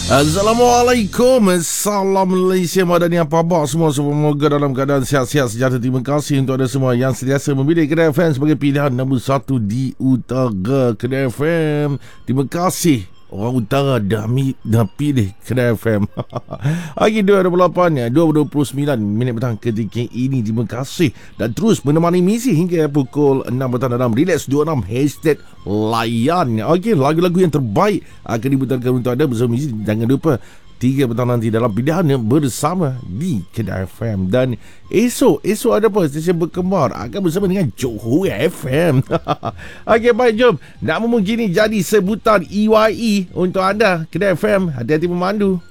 Assalamualaikum. Salam Malaysia Madani, apa khabar semua? Semoga dalam keadaan sihat-sihat sejahtera. Terima kasih untuk anda semua yang sentiasa memilih Kedah FM sebagai pilihan nombor 1 di utara. Kedah FM, terima kasih. Orang utara dah pilih Kedah FM. Hari 28 29 minit petang ketika ini. Terima kasih dan terus menemani misi hingga pukul 6 petang dalam Relax 26 Hashtag Layan. Okey, lagu-lagu yang terbaik akan diputarkan untuk anda bersama misi. Jangan lupa 3 petang nanti dalam pilihannya bersama di Kedah FM. Dan esok ada apa? Stesen berkembar akan bersama dengan Johor FM. Okey, baik, jom. Nak memungkini jadi sebutan EYE untuk anda Kedah FM. Hati-hati memandu.